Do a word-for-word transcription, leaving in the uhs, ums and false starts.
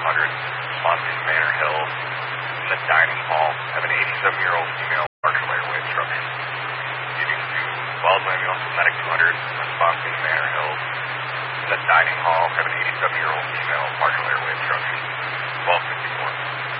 two hundred, Spontaneous Manor Hill. In the dining hall, have an eighty-seven-year-old female partial airway obstruction. Leading to Wells Ambulance Medic two hundred, Spontaneous Manor Hill. In the dining hall, have an eighty-seven-year-old female partial airway obstruction. twelve fifty-one.